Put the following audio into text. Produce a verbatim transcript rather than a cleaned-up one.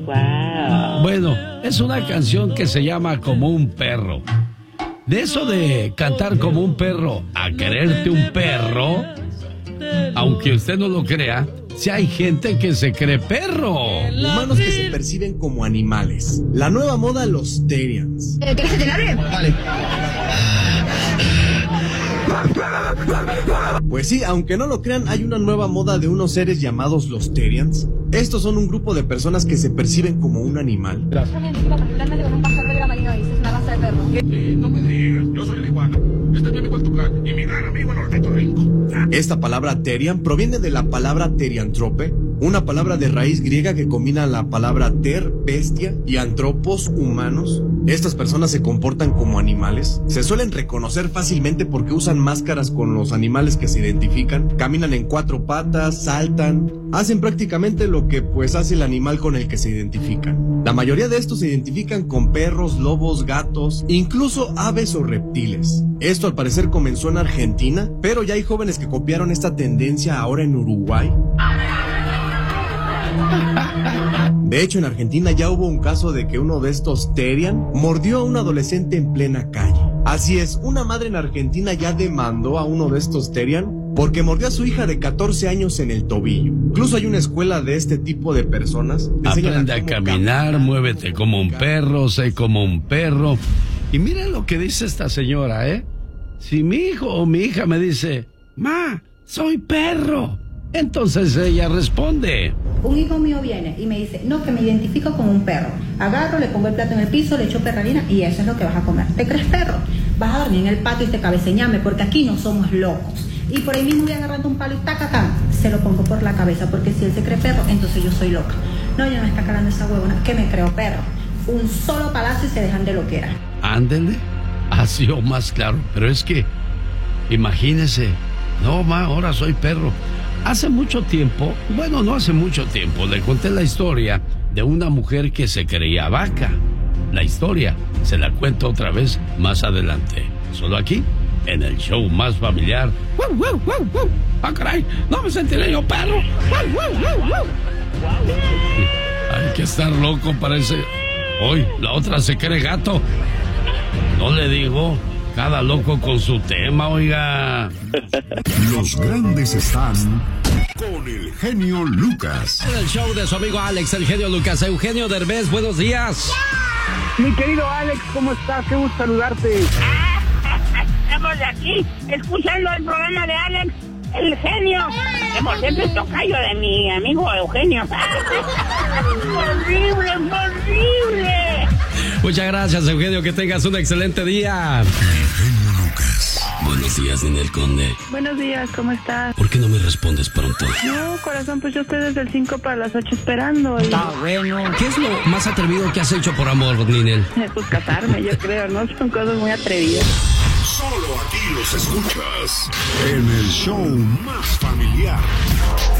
Wow. Bueno, es una canción que se llama Como un perro. De eso de cantar como un perro a quererte un perro, aunque usted no lo crea, si hay gente que se cree perro. Humanos que se perciben como animales. La nueva moda, los Therians. ¿Quieres que te la hable? Vale. Pues sí, aunque no lo crean, hay una nueva moda de unos seres llamados los Therians. Estos son un grupo de personas que se perciben como un animal. Sí, no me digas, yo soy el iguana. Este es mi amigo el tucán y mi gran amigo el ornitorrinco. Esta palabra Therian proviene de la palabra Theriantrope, una palabra de raíz griega que combina la palabra ter, bestia, y antropos, humanos. Estas personas se comportan como animales. Se suelen reconocer fácilmente porque usan máscaras con los animales que se identifican. Caminan en cuatro patas, saltan, hacen prácticamente lo que pues hace el animal con el que se identifican. La mayoría de estos se identifican con perros, lobos, gatos, incluso aves o reptiles. Esto al parecer comenzó en Argentina, pero ya hay jóvenes que copiaron esta tendencia ahora en Uruguay. De hecho, en Argentina ya hubo un caso de que uno de estos Therian mordió a un adolescente en plena calle. Así es, una madre en Argentina ya demandó a uno de estos Therian porque mordió a su hija de catorce años en el tobillo. Incluso hay una escuela de este tipo de personas. Aprende a, a caminar, caminar, muévete como un perro, sé como un perro. Y miren lo que dice esta señora, ¿eh? Si mi hijo o mi hija me dice, ma, soy perro, entonces ella responde. Un hijo mío viene y me dice, no, que me identifico como un perro. Agarro, le pongo el plato en el piso, le echo perralina y eso es lo que vas a comer. ¿Te crees perro? Vas a dormir en el patio y te cabeceñame porque aquí no somos locos. Y por ahí mismo voy agarrando un palo y taca, taca, se lo pongo por la cabeza porque si él se cree perro, entonces yo soy loca. No, yo no me está calando esa huevona, que me creo perro. Un solo palazo y se dejan de loquera. Ándele, así o más claro, pero es que, imagínese, no, ma, ahora soy perro. Hace mucho tiempo, bueno, no hace mucho tiempo, le conté la historia de una mujer que se creía vaca. La historia se la cuento otra vez más adelante. Solo aquí, en el show más familiar. ¡Wow, wow, wow, wow! ¡Ah, caray! ¡No me sentiré yo perro! ¡Wow, wow, wow, wow! Hay que estar loco, parece. Hoy, la otra se cree gato. No le digo... Cada loco con su tema, oiga. Los grandes están con el genio Lucas. En el show de su amigo Alex, el genio Lucas. Eugenio Derbez, buenos días. Mi querido Alex, ¿cómo estás? Qué gusto saludarte. Estamos aquí, escuchando el programa de Alex, el genio. Que por cierto es tocayo de mi amigo Eugenio. ¡Horrible, horrible! Muchas gracias, Eugenio, que tengas un excelente día. Eugenio Lucas. Buenos días, Ninel Conde. Buenos días, ¿cómo estás? ¿Por qué no me respondes pronto? No, corazón, pues yo estoy desde el cinco para las ocho esperando. Y... Está bueno. ¿Qué es lo más atrevido que has hecho por amor, Ninel? Pues casarme, yo creo, ¿no? Son cosas muy atrevidas. Solo aquí los escuchas en el show más familiar.